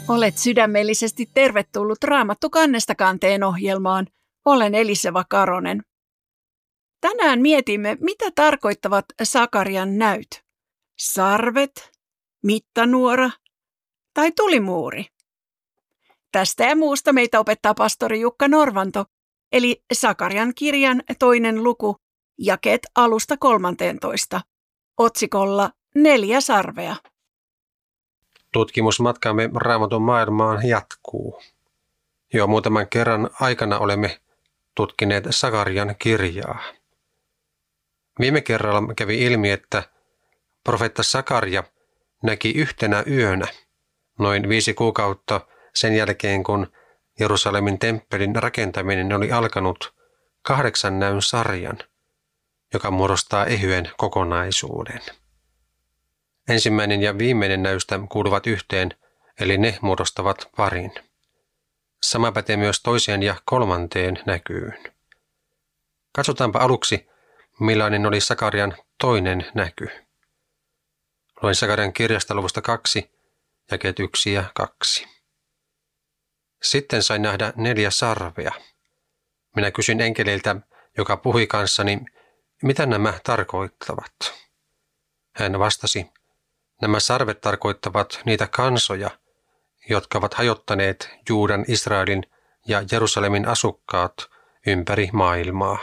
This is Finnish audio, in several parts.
Olet sydämellisesti tervetullut Raamattu kannesta kanteen ohjelmaan. Olen Eliseva Karonen. Tänään mietimme, mitä tarkoittavat Sakarian näyt. Sarvet, mittanuora tai tulimuuri. Tästä ja muusta meitä opettaa pastori Jukka Norvanto, eli Sakarian kirjan 2. luku, jakeet 1–13, otsikolla 4 sarvea. Tutkimusmatkamme Raamatun maailmaan jatkuu. Jo muutaman kerran aikana olemme tutkineet Sakarian kirjaa. Viime kerralla kävi ilmi, että profeetta Sakaria näki yhtenä yönä, noin 5 kuukautta sen jälkeen, kun Jerusalemin temppelin rakentaminen oli alkanut, 8 näyn sarjan, joka muodostaa ehyen kokonaisuuden. Ensimmäinen ja viimeinen näystä kuuluvat yhteen, eli ne muodostavat parin. Sama pätee myös toiseen ja kolmanteen näkyyn. Katsotaanpa aluksi, millainen oli Sakarian toinen näky. Luen Sakarian kirjasta luvusta 2, jakeet 1 ja 2. Sitten sain nähdä 4 sarvea. Minä kysyin enkeliltä, joka puhui kanssani, mitä nämä tarkoittavat. Hän vastasi, nämä sarvet tarkoittavat niitä kansoja, jotka ovat hajottaneet Juudan, Israelin ja Jerusalemin asukkaat ympäri maailmaa.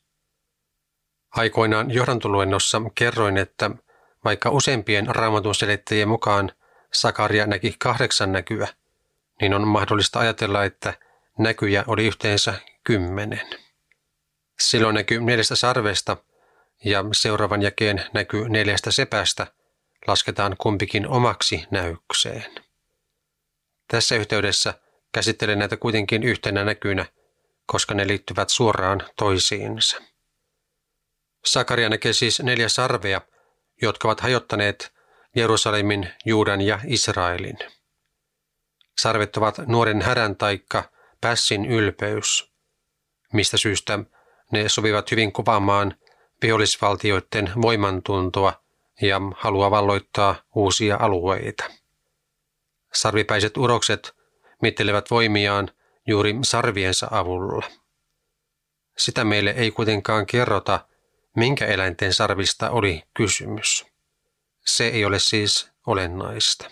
Aikoinaan johdantoluennossa kerroin, että vaikka useimpien Raamatun selittäjien mukaan Sakaria näki 8 näkyä, niin on mahdollista ajatella, että näkyjä oli yhteensä 10. Silloin näky 4 sarvesta ja seuraavan jakeen näky 4 sepästä lasketaan kumpikin omaksi näykseen. Tässä yhteydessä käsittelen näitä kuitenkin yhtenä näkynä, koska ne liittyvät suoraan toisiinsa. Sakaria näkee siis 4 sarvea, jotka ovat hajottaneet Jerusalemin, Juudan ja Israelin. Sarvet ovat nuoren härän taikka pässin ylpeys, mistä syystä ne sopivat hyvin kuvaamaan vihollisvaltioiden voimantuntoa ja halua valloittaa uusia alueita. Sarvipäiset urokset mittelevät voimiaan juuri sarviensa avulla. Sitä meille ei kuitenkaan kerrota, minkä eläinten sarvista oli kysymys. Se ei ole siis olennaista.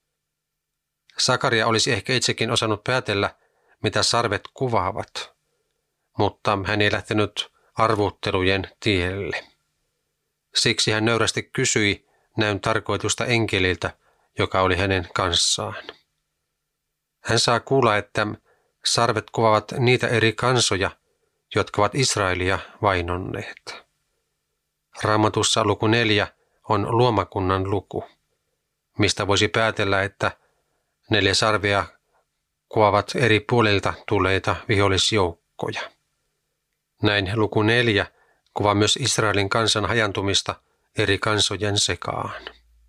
Sakaria olisi ehkä itsekin osannut päätellä, mitä sarvet kuvaavat, mutta hän ei lähtenyt arvuttelujen tielle. Siksi hän nöyrästi kysyi näyn tarkoitusta enkeliltä, joka oli hänen kanssaan. Hän saa kuulla, että sarvet kuvaavat niitä eri kansoja, jotka ovat Israelia vainonneet. Raamatussa luku 4 on luomakunnan luku, mistä voisi päätellä, että 4 sarvea kuvaavat eri puolilta tulleita vihollisjoukkoja. Näin luku 4 kuvaa myös Israelin kansan hajantumista eri kansojen sekaan.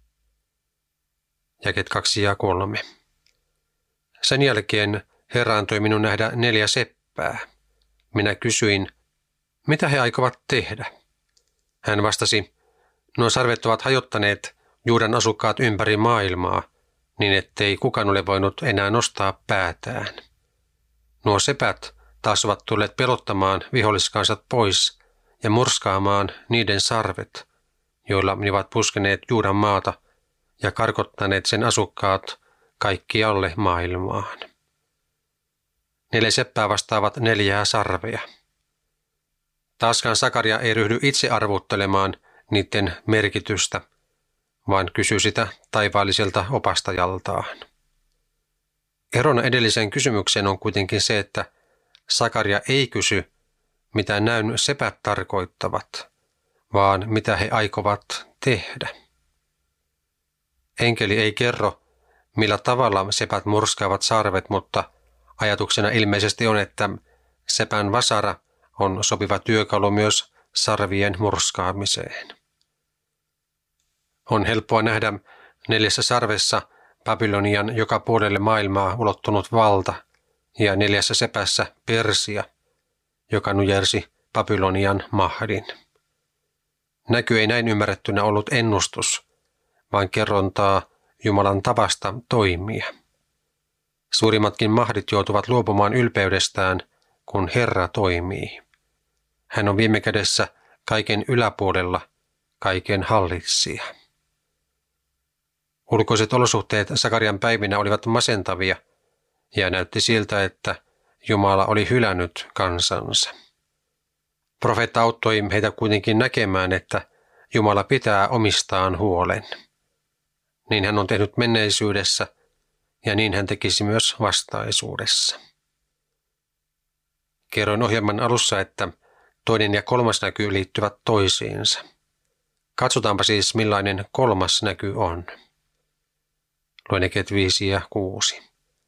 Jakeet 2 ja 3. Sen jälkeen Herra antoi minun nähdä 4 seppää. Minä kysyin, mitä he aikovat tehdä? Hän vastasi, nuo sarvet ovat hajottaneet Juudan asukkaat ympäri maailmaa, niin ettei kukaan ole voinut enää nostaa päätään. Nuo sepät taas ovat tulleet pelottamaan viholliskansat pois ja murskaamaan niiden sarvet, joilla ne ovat puskeneet Juudan maata ja karkottaneet sen asukkaat kaikkialle maailmaan. 4 seppää vastaavat 4 sarvea. Taaskaan Sakaria ei ryhdy itse arvuttelemaan niiden merkitystä, vaan kysyy sitä taivaalliselta opastajaltaan. Erona edelliseen kysymykseen on kuitenkin se, että Sakaria ei kysy, mitä näyn sepät tarkoittavat, vaan mitä he aikovat tehdä. Enkeli ei kerro, millä tavalla sepät murskaavat sarvet, mutta ajatuksena ilmeisesti on, että sepän vasara on sopiva työkalu myös sarvien murskaamiseen. On helppoa nähdä 4 sarvessa Babylonian joka puolelle maailmaa ulottunut valta ja 4 sepässä Persia, joka nujersi Babylonian mahdin. Näky ei näin ymmärrettynä ollut ennustus, vaan kerrontaa Jumalan tavasta toimia. Suurimmatkin mahdit joutuvat luopumaan ylpeydestään, kun Herra toimii. Hän on viime kädessä kaiken yläpuolella, kaiken hallitsija. Ulkoiset olosuhteet Sakarian päivinä olivat masentavia, ja näytti siltä, että Jumala oli hylännyt kansansa. Profeetta auttoi heitä kuitenkin näkemään, että Jumala pitää omistaan huolen. Niin hän on tehnyt menneisyydessä, ja niin hän tekisi myös vastaisuudessa. Kerroin ohjelman alussa, että toinen ja kolmas näky liittyvät toisiinsa. Katsotaanpa siis, millainen kolmas näky on. Luen jakeet 5 ja 6.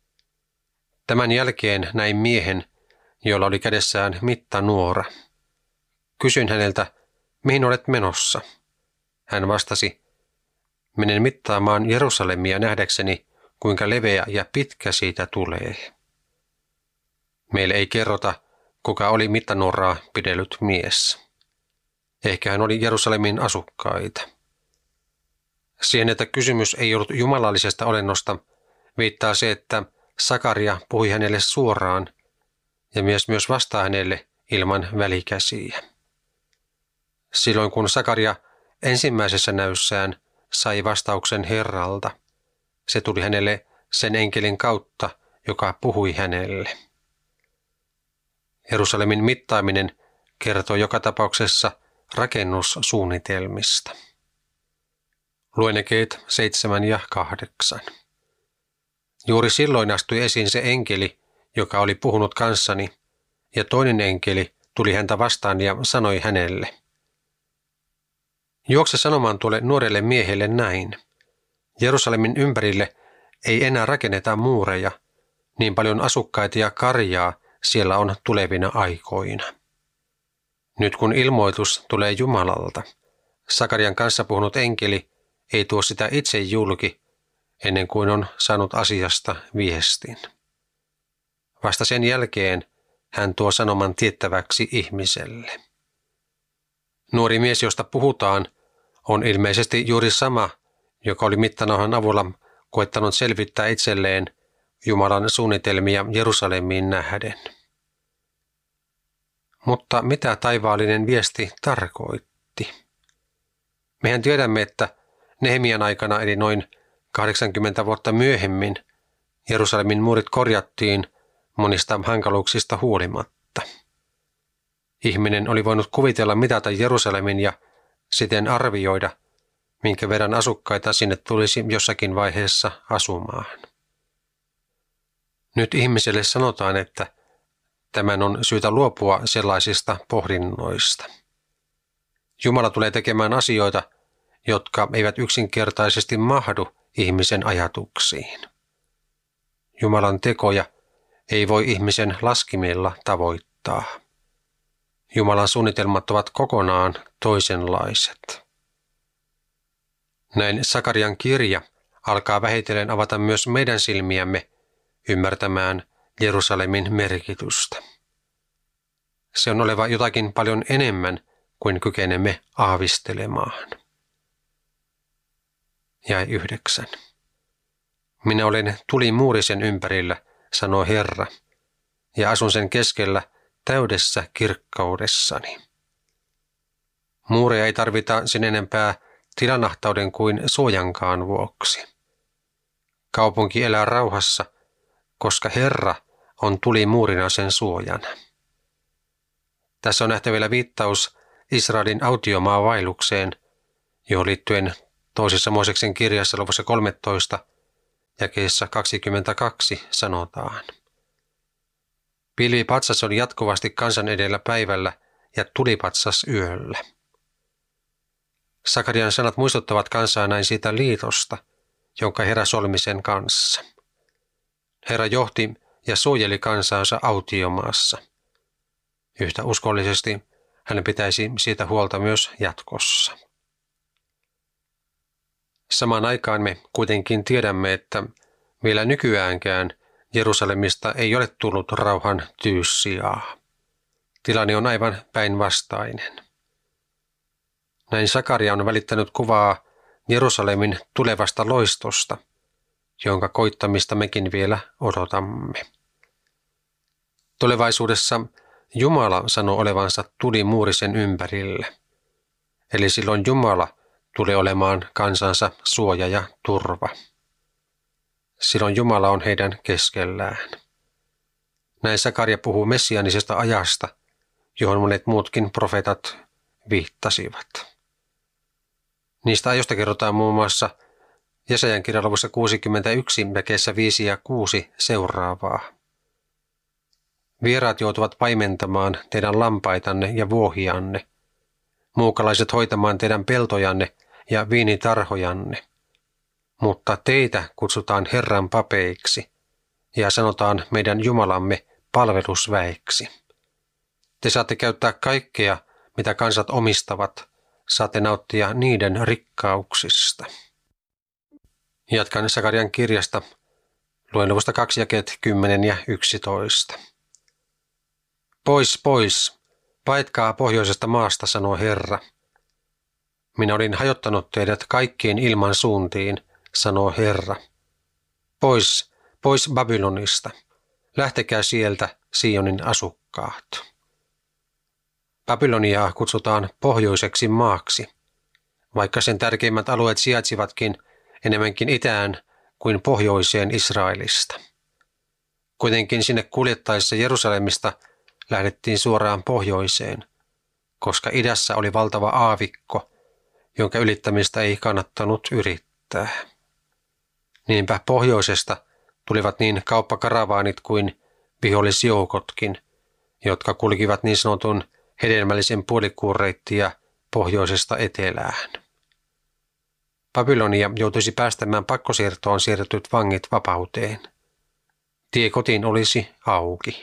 Tämän jälkeen näin miehen, jolla oli kädessään mittanuora. Kysyin häneltä, mihin olet menossa? Hän vastasi, menen mittaamaan Jerusalemia nähdäkseni, kuinka leveä ja pitkä siitä tulee. Meille ei kerrota, kuka oli mittanuoraa pidellyt mies. Ehkä hän oli Jerusalemin asukkaita. Siihen, että kysymys ei ollut jumalallisesta olennosta, viittaa se, että Sakaria puhui hänelle suoraan ja myös vastaa hänelle ilman välikäsiä. Silloin kun Sakaria ensimmäisessä näyssään sai vastauksen Herralta, se tuli hänelle sen enkelin kautta, joka puhui hänelle. Jerusalemin mittaaminen kertoo joka tapauksessa rakennussuunnitelmista. Luen jakeet 7 ja 8. Juuri silloin astui esiin se enkeli, joka oli puhunut kanssani, ja toinen enkeli tuli häntä vastaan ja sanoi hänelle, juokse sanomaan tuolle nuorelle miehelle näin. Jerusalemin ympärille ei enää rakenneta muureja, niin paljon asukkaita ja karjaa siellä on tulevina aikoina. Nyt kun ilmoitus tulee Jumalalta, Sakarian kanssa puhunut enkeli ei tuo sitä itse julki, ennen kuin on saanut asiasta viestin. Vasta sen jälkeen hän tuo sanoman tiettäväksi ihmiselle. Nuori mies, josta puhutaan, on ilmeisesti juuri sama, joka oli mittanauhan avulla koettanut selvittää itselleen Jumalan suunnitelmia Jerusalemiin nähden. Mutta mitä taivaallinen viesti tarkoitti? Mehän tiedämme, että Nehemian aikana eli noin 80 vuotta myöhemmin Jerusalemin muurit korjattiin monista hankaluuksista huolimatta. Ihminen oli voinut kuvitella mitata Jerusalemin ja siten arvioida, minkä verran asukkaita sinne tulisi jossakin vaiheessa asumaan. Nyt ihmiselle sanotaan, että tämän on syytä luopua sellaisista pohdinnoista. Jumala tulee tekemään asioita, jotka eivät yksinkertaisesti mahdu ihmisen ajatuksiin. Jumalan tekoja ei voi ihmisen laskimilla tavoittaa. Jumalan suunnitelmat ovat kokonaan toisenlaiset. Näin Sakarian kirja alkaa vähitellen avata myös meidän silmiämme ymmärtämään Jerusalemin merkitystä. Se on oleva jotakin paljon enemmän kuin kykenemme aavistelemaan. Jae 9. Minä olen tulimuuri sen ympärillä, sanoo Herra, ja asun sen keskellä täydessä kirkkaudessani. Muureja ei tarvita sen enempää tilanahtauden kuin suojankaan vuoksi. Kaupunki elää rauhassa, koska Herra on tulimuurina sen suojana. Tässä on nähtävillä viittaus Israelin autiomaavailukseen, johon liittyen toisessa Mooseksen kirjassa luvussa 13 jakeessa 22 sanotaan. Pilvipatsas oli jatkuvasti kansan edellä päivällä ja tulipatsas yöllä. Sakarian sanat muistuttavat kansaa näin siitä liitosta, jonka Herra solmi sen kanssa. Herra johti ja suojeli kansaansa autiomaassa. Yhtä uskollisesti hänen pitäisi siitä huolta myös jatkossa. Samaan aikaan me kuitenkin tiedämme, että vielä nykyäänkään Jerusalemista ei ole tullut rauhan tyyssijaa. Tilanne on aivan päinvastainen. Näin Sakaria on välittänyt kuvaa Jerusalemin tulevasta loistosta, jonka koittamista mekin vielä odotamme. Tulevaisuudessa Jumala sanoo olevansa tulimuuri sen ympärille. Eli silloin Jumala tulee olemaan kansansa suoja ja turva. Silloin Jumala on heidän keskellään. Näin Sakaria puhuu messiaanisesta ajasta, johon monet muutkin profeetat viittasivat. Niistä ajoista kerrotaan muun muassa Jesajan kirjan luvussa 61 jakeessa 5 ja 6 seuraavaa. Vieraat joutuvat paimentamaan teidän lampaitanne ja vuohianne, muukalaiset hoitamaan teidän peltojanne ja viinitarhojanne, mutta teitä kutsutaan Herran papeiksi ja sanotaan meidän Jumalamme palvelusväeksi. Te saatte käyttää kaikkea, mitä kansat omistavat, saatte nauttia niiden rikkauksista. Jatkan Sakarian kirjasta, luen luvusta 2 jakeet 10 ja 11. Pois, pois, paetkaa pohjoisesta maasta, sanoo Herra. Minä olin hajottanut teidät kaikkiin ilman suuntiin, sanoo Herra. Pois, pois Babylonista, lähtekää sieltä, Sionin asukkaat. Babyloniaa kutsutaan pohjoiseksi maaksi, vaikka sen tärkeimmät alueet sijaitsivatkin enemmänkin itään kuin pohjoiseen Israelista. Kuitenkin sinne kuljettaessa Jerusalemista lähdettiin suoraan pohjoiseen, koska idässä oli valtava aavikko, jonka ylittämistä ei kannattanut yrittää. Niinpä pohjoisesta tulivat niin kauppakaravaanit kuin vihollisjoukotkin, jotka kulkivat niin sanotun hedelmällisen puolikuun reittiä pohjoisesta etelään. Babylonia joutuisi päästämään pakkosiirtoon siirretyt vangit vapauteen. Tie kotiin olisi auki.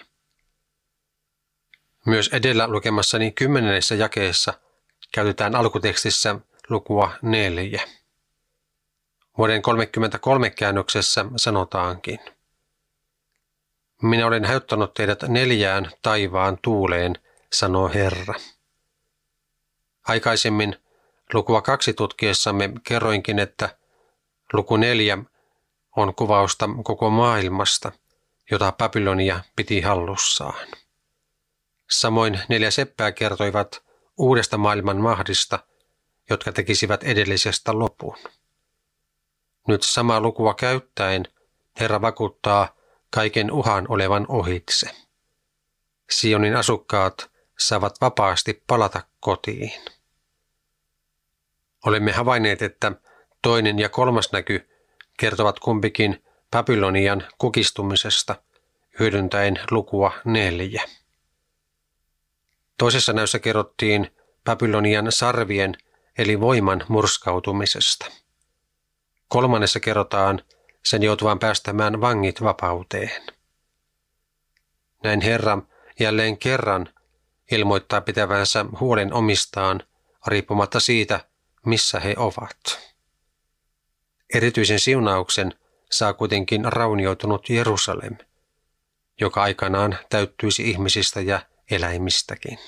Myös edellä lukemassani 10. jakeessa käytetään alkutekstissä lukua 4. Vuoden 33 käännöksessä sanotaankin: Minä olen hajottanut teidät 4 taivaan tuuleen, sanoo Herra. Aikaisemmin lukua 2 tutkiessamme kerroinkin, että luku 4 on kuvausta koko maailmasta, jota Babylonia piti hallussaan. Samoin 4 seppää kertoivat uudesta maailman mahdista, jotka tekisivät edellisestä lopun. Nyt samaa lukua käyttäen Herra vakuuttaa kaiken uhan olevan ohitse. Sionin asukkaat saavat vapaasti palata kotiin. Olemme havainneet, että 2. ja 3. näky kertovat kumpikin Babylonian kukistumisesta hyödyntäen lukua 4. Toisessa näyssä kerrottiin Babylonian sarvien eli voiman murskautumisesta. 3. kerrotaan sen joutuvan päästämään vangit vapauteen. Näin Herra jälleen kerran ilmoittaa pitävänsä huolen omistaan riippumatta siitä, missä he ovat. Erityisen siunauksen saa kuitenkin raunioitunut Jerusalem, joka aikanaan täyttyisi ihmisistä ja eläimistäkin.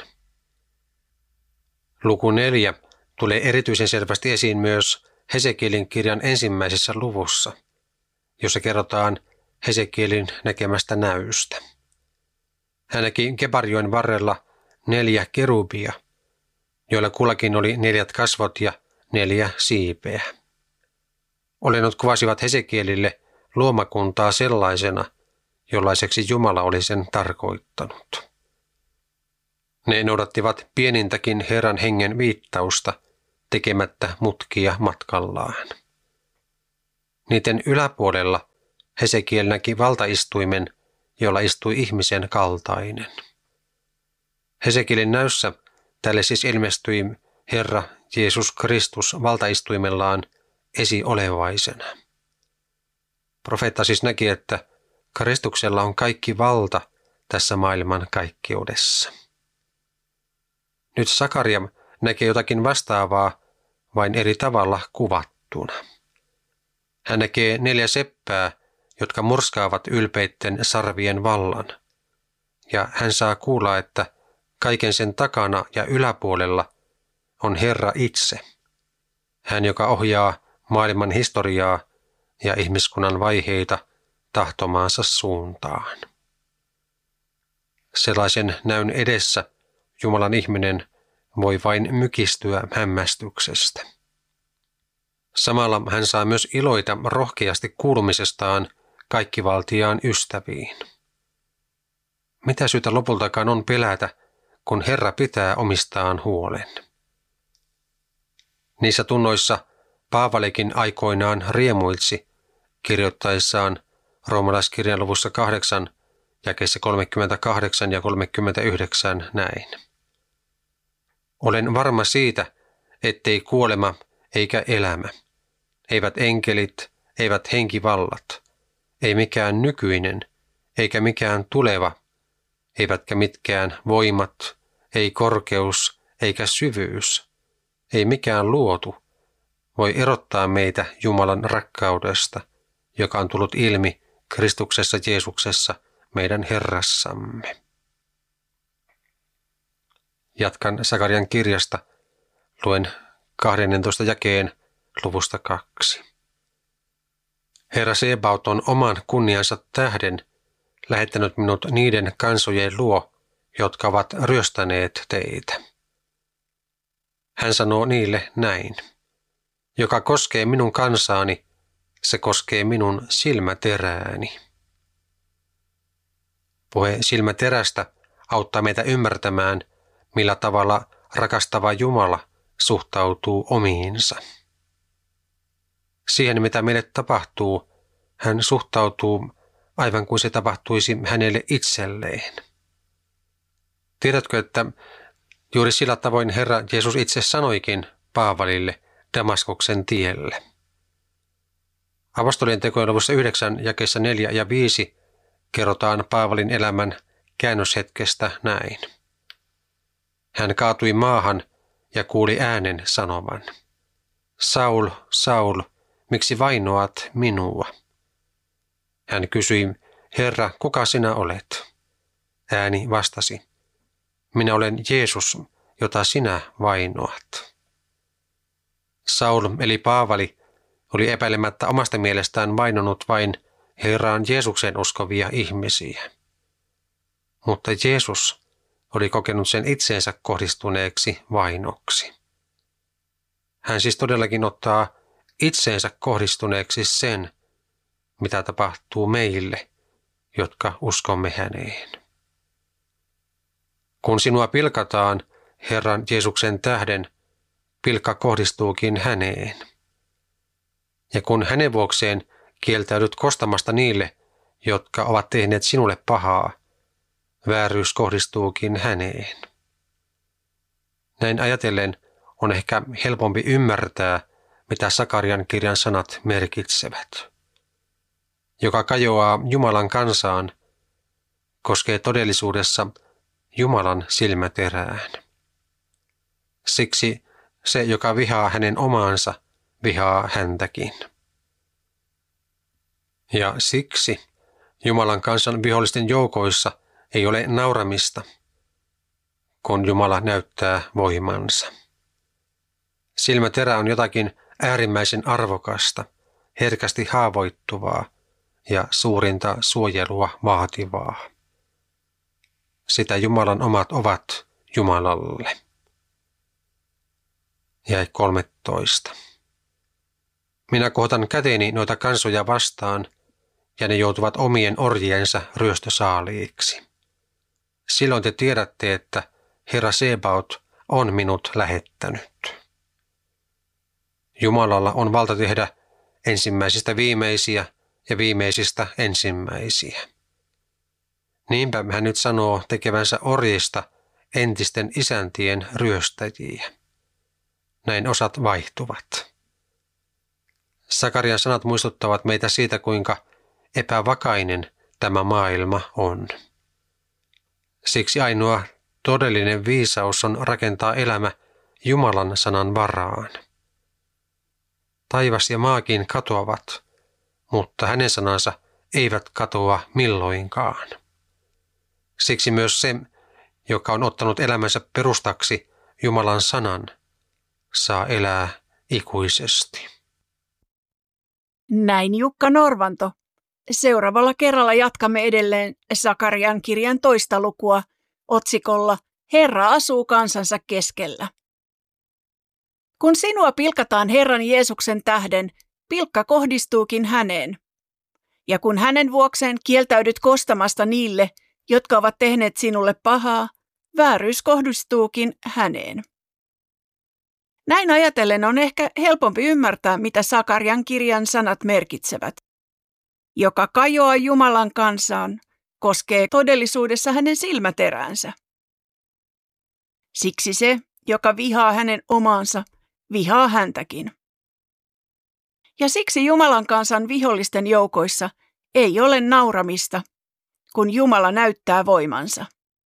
Luku 4 tulee erityisen selvästi esiin myös Hesekielin kirjan 1. luvussa, jossa kerrotaan Hesekielin näkemästä näystä. Hän näki Kebarjoen varrella 4 kerubia, joilla kullakin oli 4 kasvot ja 4 siipeä. Olennot kuvasivat Hesekielille luomakuntaa sellaisena, jollaiseksi Jumala oli sen tarkoittanut. Ne noudattivat pienintäkin Herran hengen viittausta tekemättä mutkia matkallaan. Niiden yläpuolella Hesekiel näki valtaistuimen, jolla istui ihmisen kaltainen. Hesekielin näyssä tälle siis ilmestyi Herra Jeesus Kristus valtaistuimellaan esiolevaisena. Profeetta siis näki, että Kristuksella on kaikki valta tässä maailman kaikkeudessa. Nyt Sakaria näkee jotakin vastaavaa, vain eri tavalla kuvattuna. Hän näkee 4 seppää, jotka murskaavat ylpeitten sarvien vallan, ja hän saa kuulla, että kaiken sen takana ja yläpuolella on Herra itse. Hän, joka ohjaa maailman historiaa ja ihmiskunnan vaiheita tahtomaansa suuntaan. Sellaisen näyn edessä Jumalan ihminen voi vain mykistyä hämmästyksestä. Samalla hän saa myös iloita rohkeasti kuulumisestaan kaikkivaltiaan ystäviin. Mitä syytä lopultakaan on pelätä, kun Herra pitää omistaan huolen? Niissä tunnoissa Paavalikin aikoinaan riemuitsi kirjoittaessaan Roomalaiskirjan luvussa 8, jakeissa 38 ja 39 näin. Olen varma siitä, ettei kuolema eikä elämä, eivät enkelit, eivät henkivallat, ei mikään nykyinen, eikä mikään tuleva, eivätkä mitkään voimat, ei korkeus, eikä syvyys, ei mikään luotu, voi erottaa meitä Jumalan rakkaudesta, joka on tullut ilmi Kristuksessa Jeesuksessa, meidän Herrassamme. Jatkan Sakarian kirjasta, luen 12 jakeen luvusta 2. Herra Sebaot on oman kunniansa tähden lähettänyt minut niiden kansojen luo, jotka ovat ryöstäneet teitä. Hän sanoo niille näin. Joka koskee minun kansaani, se koskee minun silmäterääni. Puhe silmäterästä auttaa meitä ymmärtämään, millä tavalla rakastava Jumala suhtautuu omiinsa. Siihen, mitä meille tapahtuu, hän suhtautuu aivan kuin se tapahtuisi hänelle itselleen. Tiedätkö, että juuri sillä tavoin Herra Jeesus itse sanoikin Paavalille Damaskoksen tielle. Apostolien tekojen luvussa 9 jakeissa 4 ja 5 kerrotaan Paavalin elämän käännöshetkestä näin. Hän kaatui maahan ja kuuli äänen sanovan. Saul, Saul, miksi vainoat minua? Hän kysyi, Herra, kuka sinä olet? Ääni vastasi, minä olen Jeesus, jota sinä vainoat. Saul eli Paavali oli epäilemättä omasta mielestään vainonut vain Herraan Jeesuksen uskovia ihmisiä. Mutta Jeesus oli kokenut sen itseensä kohdistuneeksi vainoksi. Hän siis todellakin ottaa itseensä kohdistuneeksi sen, mitä tapahtuu meille, jotka uskomme häneen. Kun sinua pilkataan Herran Jeesuksen tähden, pilkka kohdistuukin häneen. Ja kun hänen vuokseen kieltäydyt kostamasta niille, jotka ovat tehneet sinulle pahaa, vääryys kohdistuukin häneen. Näin ajatellen on ehkä helpompi ymmärtää, mitä Sakarian kirjan sanat merkitsevät. Joka kajoaa Jumalan kansaan, koskee todellisuudessa Jumalan silmäterään. Siksi se, joka vihaa hänen omaansa, vihaa häntäkin. Ja siksi Jumalan kansan vihollisten joukoissa ei ole nauramista, kun Jumala näyttää voimansa. Silmäterä on jotakin äärimmäisen arvokasta, herkästi haavoittuvaa ja suurinta suojelua vaativaa. Sitä Jumalan omat ovat Jumalalle. Jae 13. Minä kohotan käteeni noita kansoja vastaan, ja ne joutuvat omien orjiensa ryöstösaaliiksi. Silloin te tiedätte, että Herra Sebaot on minut lähettänyt. Jumalalla on valta tehdä ensimmäisistä viimeisiä ja viimeisistä ensimmäisiä. Niinpä hän nyt sanoo tekevänsä orjista entisten isäntien ryöstäjiä. Näin osat vaihtuvat. Sakarian sanat muistuttavat meitä siitä, kuinka epävakainen tämä maailma on. Siksi ainoa todellinen viisaus on rakentaa elämä Jumalan sanan varaan. Taivas ja maakin katoavat, mutta hänen sanansa eivät katoa milloinkaan. Siksi myös se, joka on ottanut elämänsä perustaksi Jumalan sanan, saa elää ikuisesti. Näin Jukka Norvanto. Seuraavalla kerralla jatkamme edelleen Sakarian kirjan 2. lukua otsikolla Herra asuu kansansa keskellä. Kun sinua pilkataan Herran Jeesuksen tähden, pilkka kohdistuukin häneen. Ja kun hänen vuokseen kieltäydyt kostamasta niille, jotka ovat tehneet sinulle pahaa, vääryys kohdistuukin häneen. Näin ajatellen on ehkä helpompi ymmärtää, mitä Sakarian kirjan sanat merkitsevät. Joka kajoaa Jumalan kansaan, koskee todellisuudessa hänen silmäteräänsä. Siksi se, joka vihaa hänen omaansa, vihaa häntäkin. Ja siksi Jumalan kansan vihollisten joukoissa ei ole nauramista, kun Jumala näyttää voimansa.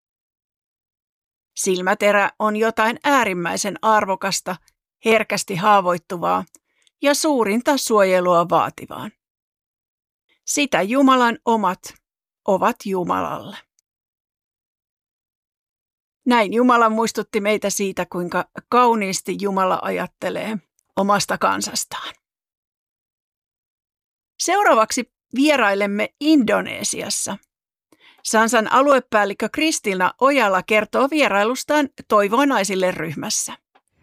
Silmäterä on jotain äärimmäisen arvokasta, herkästi haavoittuvaa ja suurinta suojelua vaativaa. Sitä Jumalan omat ovat Jumalalle. Näin Jumala muistutti meitä siitä, kuinka kauniisti Jumala ajattelee omasta kansastaan. Seuraavaksi vierailemme Indonesiassa. Sansan aluepäällikkö Kristina Ojala kertoo vierailustaan Toivonaisille ryhmässä.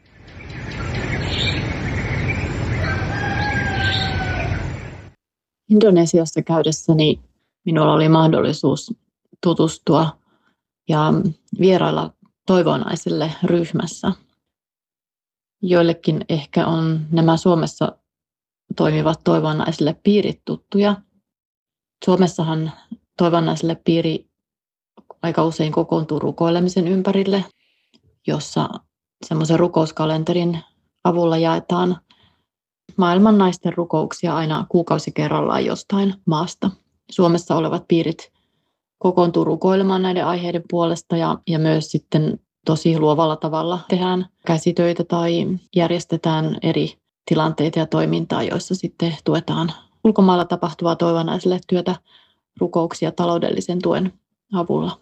Indonesiassa käydessäni minulla oli mahdollisuus tutustua ja vierailla Toivonaisille ryhmässä. Joillekin ehkä on nämä Suomessa toimivat Toivonaisille piirit tuttuja. Suomessahan Toivonaisille piiri aika usein kokoontuu rukoilemisen ympärille, jossa semmoisen rukouskalenterin avulla jaetaan maailman naisten rukouksia aina kuukausi kerrallaan jostain maasta. Suomessa olevat piirit kokoontuu rukoilemaan näiden aiheiden puolesta ja myös sitten tosi luovalla tavalla tehdään käsitöitä tai järjestetään eri tilanteita ja toimintaa, joissa sitten tuetaan ulkomailla tapahtuvaa Toivonaisille työtä rukouksia taloudellisen tuen avulla.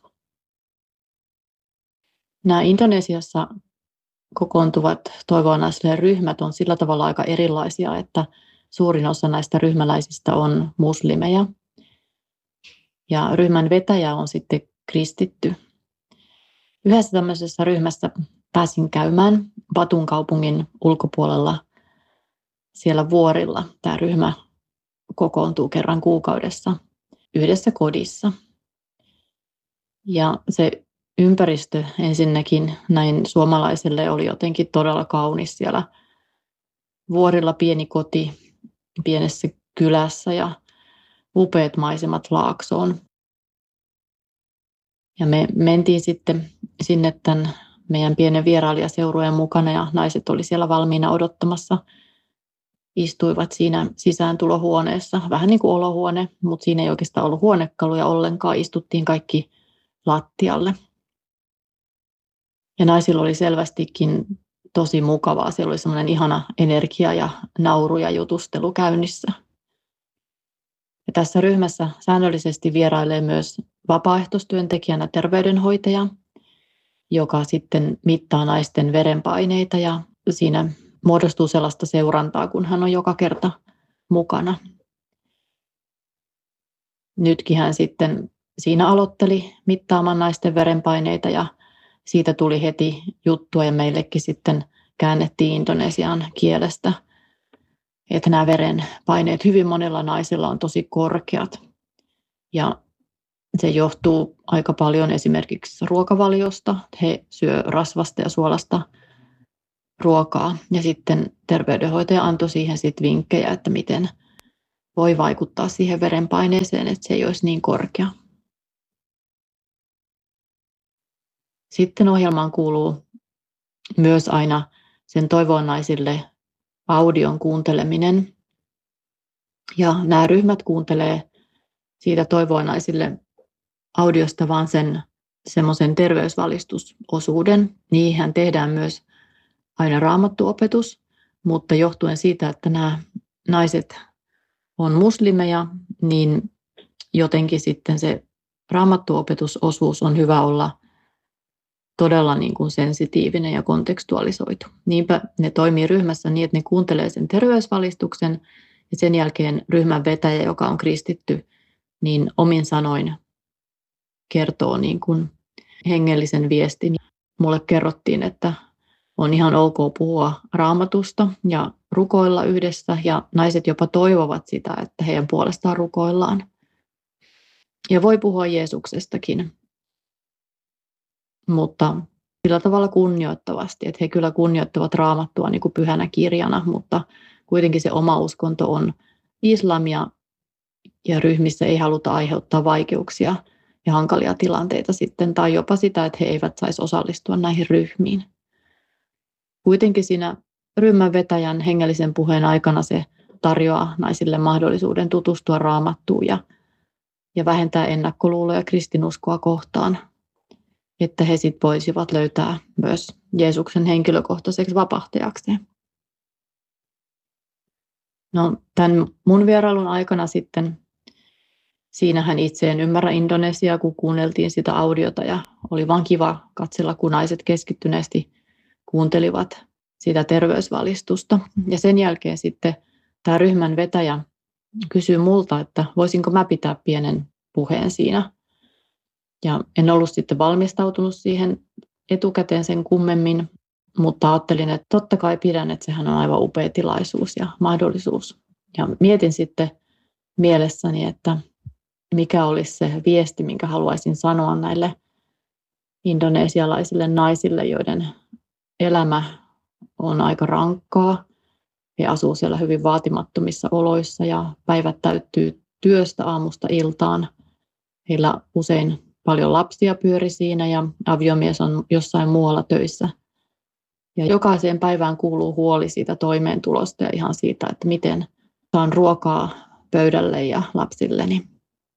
Nämä Indonesiassa kokoontuvat Toivonaisille ryhmät on sillä tavalla aika erilaisia, että suurin osa näistä ryhmäläisistä on muslimeja. Ja ryhmän vetäjä on sitten kristitty. Yhdessä tämmöisessä ryhmässä pääsin käymään Batun kaupungin ulkopuolella siellä vuorilla. Tämä ryhmä kokoontuu kerran kuukaudessa yhdessä kodissa. Ja se ympäristö ensinnäkin näin suomalaiselle oli jotenkin todella kaunis siellä vuorilla, pieni koti pienessä kylässä ja upeat maisemat laaksoon. Ja me mentiin sitten sinne tämän meidän pienen vierailijaseurueen mukana ja naiset oli siellä valmiina odottamassa. Istuivat siinä sisääntulohuoneessa, vähän niin kuin olohuone, mutta siinä ei oikeastaan ollut huonekaluja ollenkaan. Istuttiin kaikki lattialle. Ja naisilla oli selvästikin tosi mukavaa. Siellä oli semmoinen ihana energia ja nauru ja jutustelu käynnissä. Ja tässä ryhmässä säännöllisesti vierailee myös vapaaehtoistyöntekijänä terveydenhoitaja, joka sitten mittaa naisten verenpaineita ja siinä muodostuu sellaista seurantaa, kun hän on joka kerta mukana. Nytkin hän sitten siinä aloitteli mittaamaan naisten verenpaineita ja siitä tuli heti juttua ja meillekin sitten käännettiin indonesian kielestä, että nämä verenpaineet hyvin monella naisella on tosi korkeat. Ja se johtuu aika paljon esimerkiksi ruokavaliosta. He syö rasvasta ja suolasta ruokaa. Ja sitten terveydenhoitaja antoi siihen sitten vinkkejä, että miten voi vaikuttaa siihen verenpaineeseen, että se ei olisi niin korkea. Sitten ohjelmaan kuuluu myös aina sen Toivonaisille audion kuunteleminen. Ja nämä ryhmät kuuntelee siitä Toivonaisille audiosta vaan sen semmoisen terveysvalistusosuuden. Niihin tehdään myös aina raamattuopetus, mutta johtuen siitä, että nämä naiset on muslimeja, niin jotenkin sitten se raamattuopetusosuus on hyvä olla todella niin kuin sensitiivinen ja kontekstualisoitu. Niinpä ne toimii ryhmässä niin, että ne kuuntelee sen terveysvalistuksen Ja sen jälkeen ryhmän vetäjä, joka on kristitty, niin omin sanoin kertoo niin kuin hengellisen viestin. Mulle kerrottiin, että on ihan ok puhua Raamatusta ja rukoilla yhdessä, ja naiset jopa toivovat sitä, että heidän puolestaan rukoillaan. Ja voi puhua Jeesuksestakin, mutta sillä tavalla kunnioittavasti, että he kyllä kunnioittavat Raamattua niin kuin pyhänä kirjana, mutta kuitenkin se oma uskonto on islamia, ja ryhmissä ei haluta aiheuttaa vaikeuksia ja hankalia tilanteita sitten, tai jopa sitä, että he eivät saisi osallistua näihin ryhmiin. Kuitenkin siinä ryhmän vetäjän hengellisen puheen aikana se tarjoaa naisille mahdollisuuden tutustua Raamattuun ja vähentää ennakkoluuloja kristinuskoa kohtaan, että he sitten voisivat löytää myös Jeesuksen henkilökohtaiseksi vapahtajakseen. No, tämän mun vierailun aikana sitten, siinähän itse en ymmärrä indonesiaa, kun kuunneltiin sitä audiota ja oli vaan kiva katsella, kun naiset keskittyneesti kuuntelivat sitä terveysvalistusta. Ja sen jälkeen sitten tämä ryhmän vetäjä kysyi multa, että voisinko mä pitää pienen puheen siinä. Ja en ollut sitten valmistautunut siihen etukäteen sen kummemmin, mutta ajattelin, että totta kai pidän, että sehän on aivan upea tilaisuus ja mahdollisuus. Ja mietin sitten mielessäni, että mikä olisi se viesti, minkä haluaisin sanoa näille indonesialaisille naisille, joiden elämä on aika rankkaa. He asuu siellä hyvin vaatimattomissa oloissa ja päivät täyttyy työstä aamusta iltaan. Heillä usein paljon lapsia pyöri siinä ja aviomies on jossain muualla töissä. Ja jokaiseen päivään kuuluu huoli siitä toimeentulosta ja ihan siitä, että miten saan ruokaa pöydälle ja lapsilleni.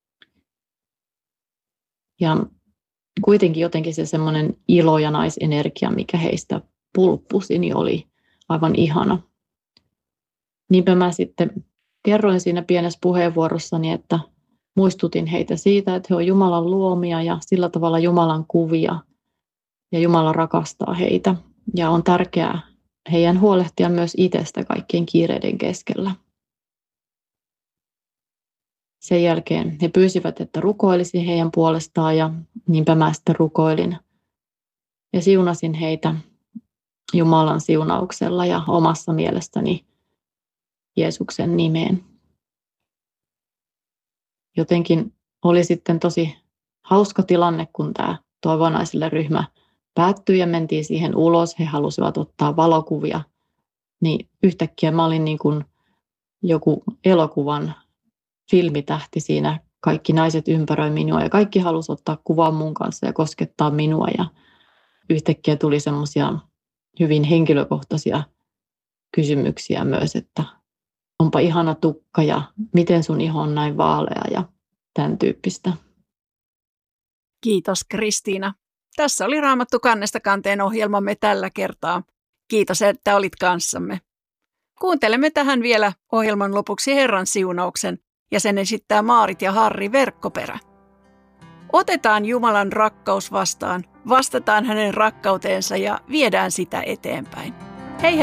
Ja kuitenkin jotenkin se semmoinen ilo ja naisenergia, mikä heistä pulppusi, niin oli aivan ihana. Niinpä mä sitten kerroin siinä pienessä puheenvuorossani, että muistutin heitä siitä, että he ovat Jumalan luomia ja sillä tavalla Jumalan kuvia ja Jumala rakastaa heitä. Ja on tärkeää heidän huolehtia myös itsestä kaikkien kiireiden keskellä. Sen jälkeen he pyysivät, että rukoilisin heidän puolestaan ja niinpä mä sitten rukoilin. Ja siunasin heitä Jumalan siunauksella ja omassa mielestäni Jeesuksen nimeen. Jotenkin oli sitten tosi hauska tilanne, kun tämä toivonaisille ryhmä päättyi ja mentiin siihen ulos. He halusivat ottaa valokuvia. Niin yhtäkkiä mä olin niin kuin joku elokuvan filmitähti siinä. Kaikki naiset ympäröi minua ja kaikki halusi ottaa kuvan mun kanssa ja koskettaa minua. Ja yhtäkkiä tuli semmoisia hyvin henkilökohtaisia kysymyksiä myös, että onpa ihana tukka ja miten sun iho on näin vaalea ja tämän tyyppistä. Kiitos Kristiina. Tässä oli Raamattu kannesta kanteen ohjelmamme tällä kertaa. Kiitos, että olit kanssamme. Kuuntelemme tähän vielä ohjelman lopuksi Herran siunauksen ja sen esittää Maarit ja Harri Verkkoperä. Otetaan Jumalan rakkaus vastaan, vastataan hänen rakkauteensa ja viedään sitä eteenpäin.